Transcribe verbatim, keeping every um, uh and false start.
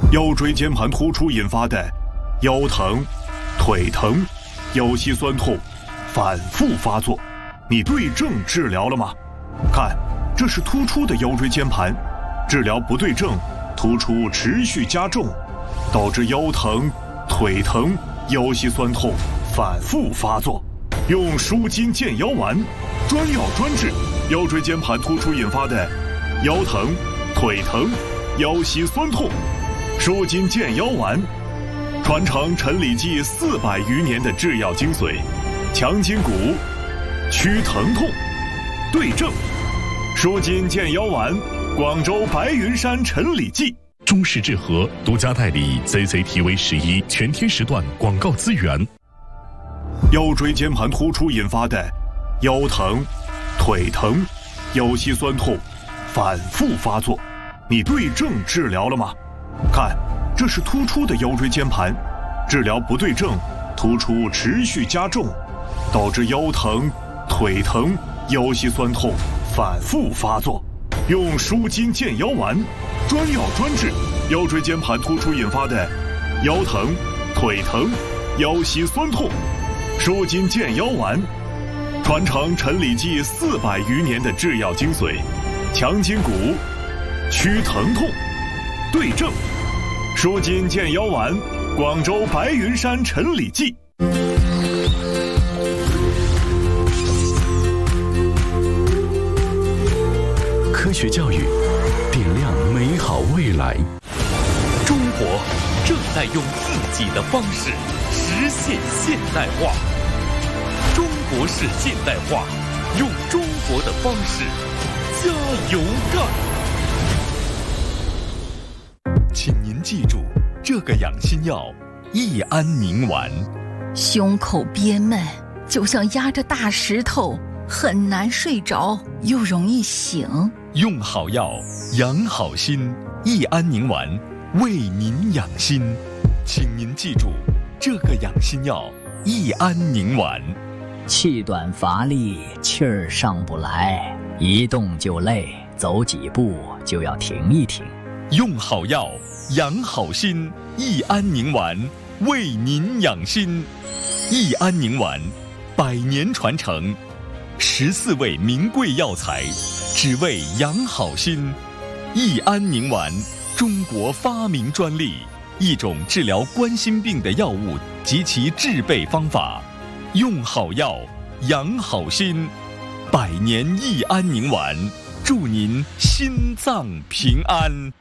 腰椎间盘突出引发的腰疼、腿疼、腰膝酸痛反复发作，你对症治疗了吗？看，这是突出的腰椎间盘，治疗不对症，突出持续加重，导致腰疼、腿疼、腰膝酸痛反复发作。用舒筋健腰丸，专药专治腰椎间盘突出引发的腰疼、腿疼、腰膝酸痛。舒筋健腰丸，传承陈李济四百余年的制药精髓，强筋骨，祛疼痛，对症。舒筋健腰丸，广州白云山陈李济。 中式治和独家代理 C C T V 十一全天时段广告资源。 腰椎间盘突出引发的腰疼、腿疼、腰膝酸痛反复发作，你对症治疗了吗？看，这是突出的腰椎间盘，治疗不对症，突出持续加重，导致腰疼、腿疼、腰膝酸痛反复发作。用舒筋健腰丸，专药专治腰椎间盘突出引发的腰疼、腿疼、腰膝酸痛。舒筋健腰丸，传承陈李济四百余年的制药精髓，强筋骨，祛疼痛，对症。舒筋健腰丸，广州白云山陈李济。 科学教育，点亮美好未来。 中国正在用自己的方式实现现代化。中国式现代化，用中国的方式加油干！请您记住，这个养心药益安宁丸。 胸口憋闷，就像压着大石头，很难睡着，又容易醒。 用好药，养好心，益安宁丸为您养心。请您记住，这个养心药益安宁丸。 气短乏力，气儿上不来，一动就累，走几步就要停一停。 用好药，养好心，益安宁丸为您养心。益安宁丸，百年传承，十四味名贵药材，只为养好心。益安宁丸，中国发明专利，一种治疗冠心病的药物及其制备方法。用好药，养好心，百年益安宁丸，祝您心脏平安。